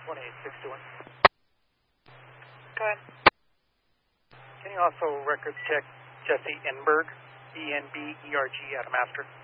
28621. Go ahead. Can you also record check Jesse Enberg, ENBERG, out of Master?